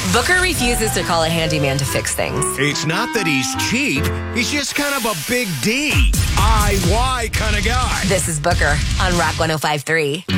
Booker refuses to call a handyman to fix things. It's not that he's cheap. He's just kind of a big DIY kind of guy. This is Booker on Rock 105.3.